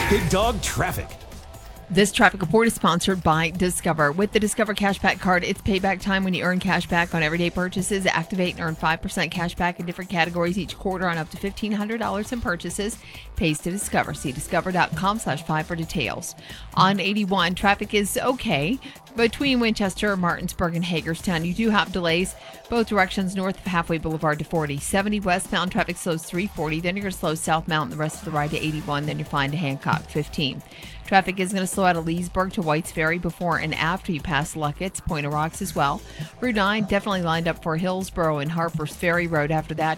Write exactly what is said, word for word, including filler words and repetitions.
Big Dog Traffic. This traffic report is sponsored by Discover. With the Discover Cashback Card, it's payback time when you earn cash back on everyday purchases. Activate and earn five percent cash back in different categories each quarter on up to fifteen hundred dollars in purchases. Pays to Discover. See discover.com slash five for details. On eighty-one, traffic is okay between Winchester, Martinsburg, and Hagerstown. You do have delays both directions north of Halfway Boulevard to forty. seventy westbound traffic slows three forty. Then you're going to slow southbound the rest of the ride to eighty-one. Then you're fine to Hancock fifteen. Traffic is going to slow out of Leesburg to Whites Ferry before and after you pass Luckett's, Point of Rocks as well. Route nine definitely lined up for Hillsborough and Harper's Ferry Road after that.